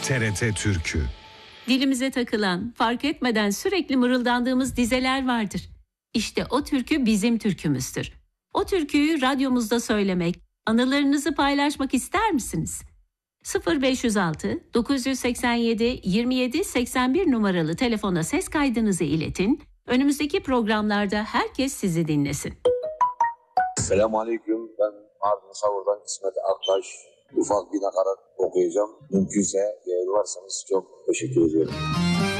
TRT Türkü. Dilimize takılan, fark etmeden sürekli mırıldandığımız dizeler vardır. İşte o türkü bizim türkümüzdür. O türküyü radyomuzda söylemek, anılarınızı paylaşmak ister misiniz? 0506 987 27 81 numaralı telefona ses kaydınızı iletin. Önümüzdeki programlarda herkes sizi dinlesin. Selamünaleyküm. Ben Mardin Savur'dan İsmet Aktaş. Ufak bir nakarat okuyacağım. Mümkünse yayınlarsanız çok teşekkür ediyorum.